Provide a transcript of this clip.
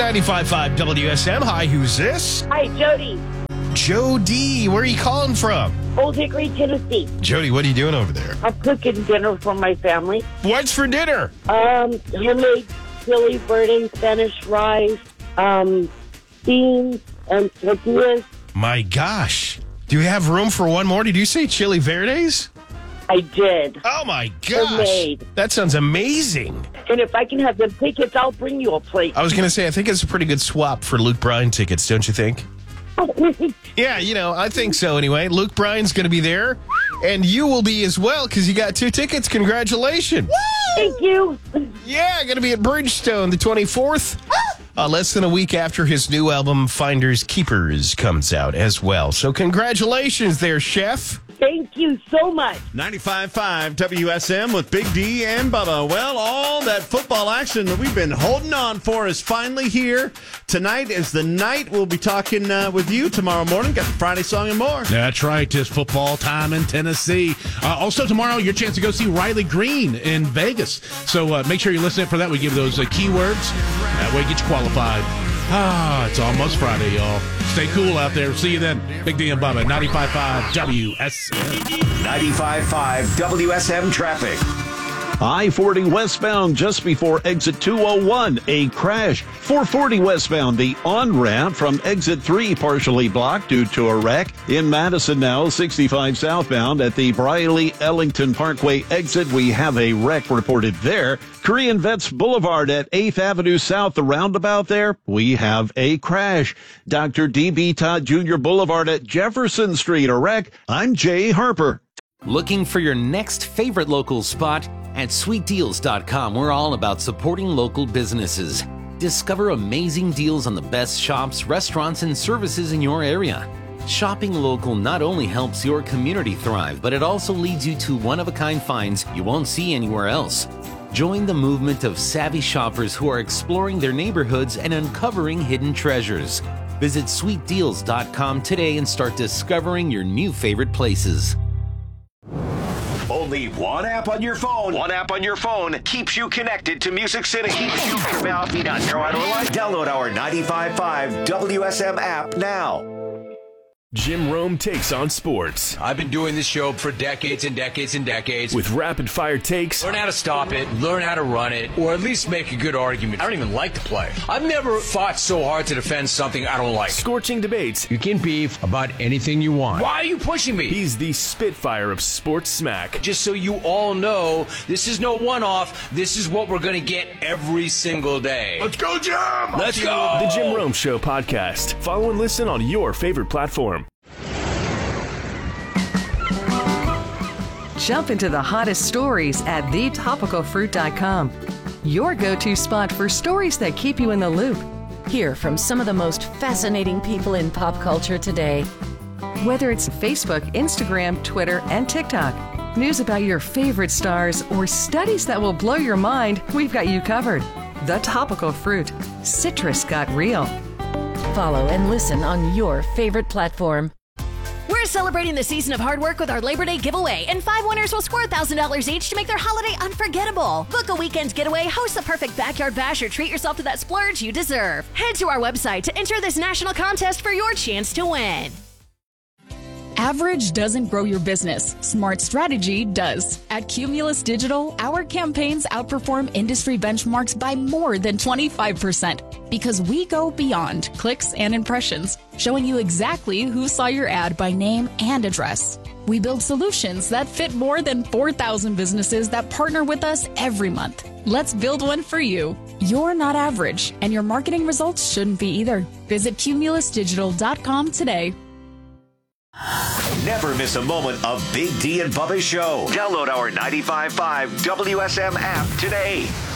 95.5 WSM. Hi, who's this? Hi, Jody. Jody, where are you calling from? Old Hickory, Tennessee. Jody, what are you doing over there? I'm cooking dinner for my family. What's for dinner? Homemade chili verde, Spanish rice, beans, and tortillas. My gosh. Do you have room for one more? Did you say chili verdes? I did. Oh, my gosh. Homemade. That sounds amazing. And if I can have them tickets, I'll bring you a plate. I was going to say, I think it's a pretty good swap for Luke Bryan tickets, don't you think? Yeah, I think so anyway. Luke Bryan's going to be there, and you will be as well because you got 2 tickets. Congratulations. Thank you. Yeah, going to be at Bridgestone the 24th. Less than a week after his new album, Finders Keepers, comes out as well. So congratulations there, Chef. Thank you so much. 95.5 WSM with Big D and Bubba. Well, all that football action that we've been holding on for is finally here. Tonight is the night. We'll be talking with you tomorrow morning. Got the Friday Song and more. That's right. It's football time in Tennessee. Also tomorrow, your chance to go see Riley Green in Vegas. So make sure you listen for that. We give those keywords. That way, get you qualified. It's almost Friday, y'all. Stay cool out there. See you then. Big D and Bubba, 95.5 WSM. 95.5 WSM traffic. I-40 westbound just before exit 201, a crash. 440 westbound, the on-ramp from exit 3 partially blocked due to a wreck. In Madison now, 65 southbound at the Briley-Ellington Parkway exit, we have a wreck reported there. Korean Vets Boulevard at 8th Avenue South, the roundabout there, we have a crash. Dr. D.B. Todd Jr. Boulevard at Jefferson Street, a wreck. I'm Jay Harper. Looking for your next favorite local spot? At sweetdeals.com, we're all about supporting local businesses. Discover amazing deals on the best shops, restaurants, and services in your area. Shopping local not only helps your community thrive, but it also leads you to one-of-a-kind finds you won't see anywhere else. Join the movement of savvy shoppers who are exploring their neighborhoods and uncovering hidden treasures. Visit sweetdeals.com today and start discovering your new favorite places. Only one app on your phone. One app on your phone keeps you connected to Music City. Keeps you Download our 95.5 WSM app now. Jim Rome takes on sports. I've been doing this show for decades and decades and decades. With rapid-fire takes. Learn how to stop it, learn how to run it, or at least make a good argument. I don't even like the play. I've never fought so hard to defend something I don't like. Scorching debates. You can beef about anything you want. Why are you pushing me? He's the Spitfire of sports smack. Just so you all know, this is no one-off. This is what we're going to get every single day. Let's go, Jim! Let's go! The Jim Rome Show podcast. Follow and listen on your favorite platform. Jump into the hottest stories at thetopicalfruit.com. Your go-to spot for stories that keep you in the loop. Hear from some of the most fascinating people in pop culture today. Whether it's Facebook, Instagram, Twitter, and TikTok, news about your favorite stars, or studies that will blow your mind, we've got you covered. The Topical Fruit. Citrus got real. Follow and listen on your favorite platform. We're celebrating the season of hard work with our Labor Day giveaway, and 5 winners will score $1,000 each to make their holiday unforgettable. Book a weekend getaway, host the perfect backyard bash, or treat yourself to that splurge you deserve. Head to our website to enter this national contest for your chance to win. Average doesn't grow your business. Smart strategy does. At Cumulus Digital, our campaigns outperform industry benchmarks by more than 25% because we go beyond clicks and impressions, showing you exactly who saw your ad by name and address. We build solutions that fit more than 4,000 businesses that partner with us every month. Let's build one for you. You're not average, and your marketing results shouldn't be either. Visit cumulusdigital.com today. Never miss a moment of Big D and Bubba's show. Download our 95.5 WSM app today.